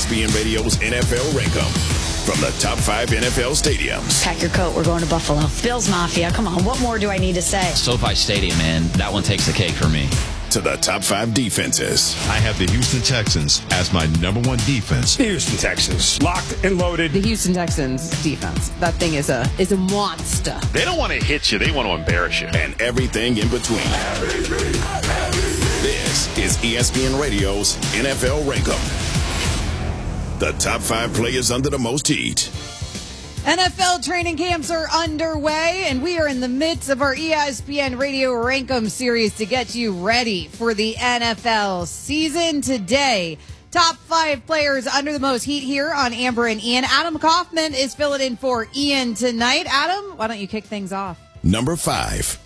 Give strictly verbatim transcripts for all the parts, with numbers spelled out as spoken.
S P N Radio's N F L Rankum. From the top five N F L stadiums. Pack your coat. We're going to Buffalo. Bills Mafia. Come on. What more do I need to say? SoFi Stadium, man. That one takes the cake for me. To the top five defenses. I have the Houston Texans as my number one defense. The Houston Texans, locked and loaded. The Houston Texans defense. That thing is a is a monster. They don't want to hit you. They want to embarrass you. And everything in between. This is E S P N Radio's N F L Rankum. The top five players under the most heat. N F L training camps are underway, and we are in the midst of our E S P N Radio Rankum series to get you ready for the N F L season today. Top five players under the most heat here on Amber and Ian. Adam Kaufman is filling in for Ian tonight. Adam, why don't you kick things off? Number five.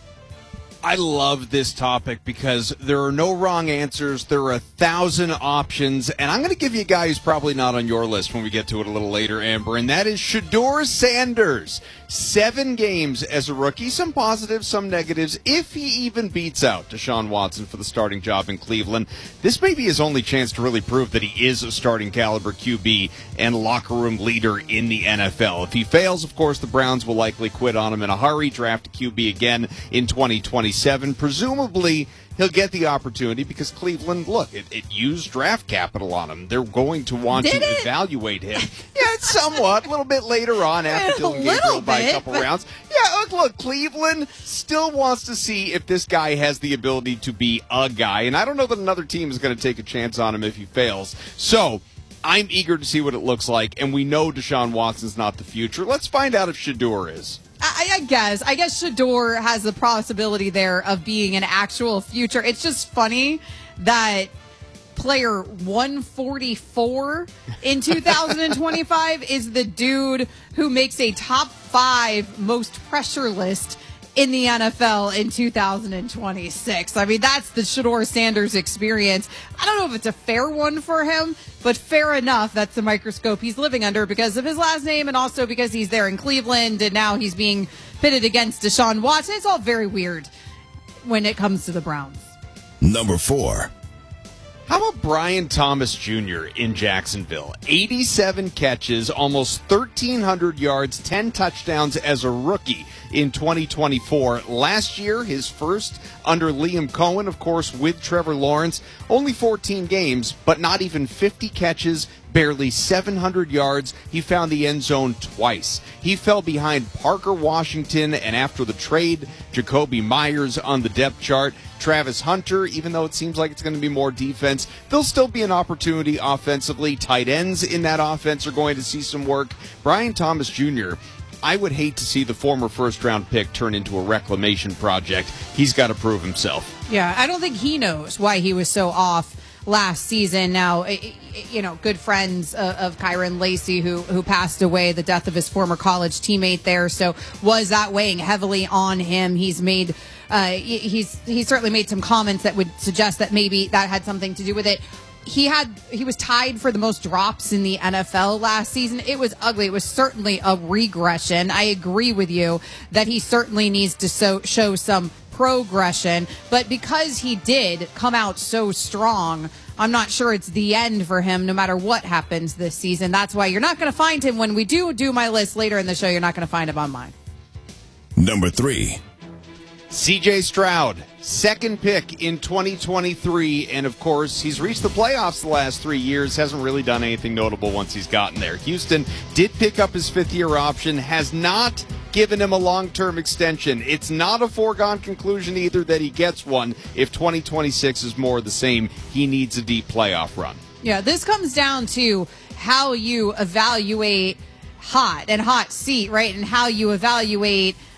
I love this topic because there are no wrong answers. There are a thousand options. And I'm going to give you a guy who's probably not on your list when we get to it a little later, Amber, and that is Shedeur Sanders. Seven games as a rookie, some positives, some negatives, if he even beats out Deshaun Watson for the starting job in Cleveland. This may be his only chance to really prove that he is a starting caliber Q B and locker room leader in the N F L. If he fails, of course, the Browns will likely quit on him in a hurry, draft a Q B again in twenty twenty-seven. Presumably, he'll get the opportunity because Cleveland, look, it, it used draft capital on him. They're going to want Did to it? evaluate him. Yeah, somewhat, a little bit later on after A Dylan little Gabriel by a bit, couple but- rounds. Yeah, look, look, Cleveland still wants to see if this guy has the ability to be a guy, and I don't know that another team is going to take a chance on him if he fails. So, I'm eager to see what it looks like, and we know Deshaun Watson's not the future. Let's find out if Shedeur is. I, I guess. I guess Shedeur has the possibility there of being an actual future. It's just funny that player one forty-four in two thousand twenty-five is the dude who makes a top five most pressure list in the N F L in two thousand twenty-six. I mean, that's the Shedeur Sanders experience. I don't know if it's a fair one for him, but fair enough. That's the microscope he's living under because of his last name and also because he's there in Cleveland and now he's being pitted against Deshaun Watson. It's all very weird when it comes to the Browns. Number four. How about Brian Thomas Junior in Jacksonville? eighty-seven catches, almost thirteen hundred yards, ten touchdowns as a rookie in twenty twenty-four. Last year, his first under Liam Cohen, of course, with Trevor Lawrence. Only fourteen games, but not even fifty catches, barely seven hundred yards. He found the end zone twice. He fell behind Parker Washington and after the trade, Jacoby Myers on the depth chart. Travis Hunter, even though it seems like it's going to be more defense, there'll still be an opportunity offensively. Tight ends in that offense are going to see some work. Brian Thomas Junior, I would hate to see the former first-round pick turn into a reclamation project. He's got to prove himself. Yeah, I don't think he knows why he was so off last season. Now, you know, good friends of Kyron Lacey, who who passed away, the death of his former college teammate there. So was that weighing heavily on him? He's made, uh, he's he certainly made some comments that would suggest that maybe that had something to do with it. He had he was tied for the most drops in the N F L last season. It was ugly. It was certainly a regression. I agree with you that he certainly needs to so, show some progression, but because he did come out so strong, I'm not sure it's the end for him no matter what happens this season. That's why you're not going to find him when we do do my list later in the show. You're not going to find him on mine. Number three. C J Stroud, second pick in twenty twenty-three, and of course, he's reached the playoffs the last three years, hasn't really done anything notable once he's gotten there. Houston did pick up his fifth-year option, has not given him a long-term extension. It's not a foregone conclusion either that he gets one. If twenty twenty-six is more of the same, he needs a deep playoff run. Yeah, this comes down to how you evaluate hot and hot seat, right, and how you evaluate